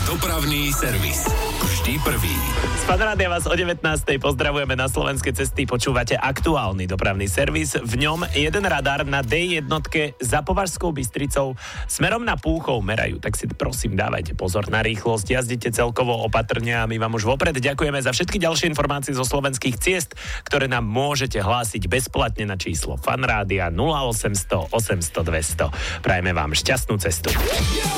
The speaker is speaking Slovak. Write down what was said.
Dopravný servis. Vždy prvý. Z Fanrádia vás o 19. pozdravujeme na Slovenské cesty. Počúvate aktuálny dopravný servis. V ňom jeden radar na D1 za Považskou Bystricou smerom na Púchov merajú. Tak si prosím dávajte pozor na rýchlosť. Jazdite celkovo opatrne a my vám už vopred ďakujeme za všetky ďalšie informácie zo slovenských ciest, ktoré nám môžete hlásiť bezplatne na číslo Fanrádia 0800 800 200. Prajeme vám šťastnú cestu.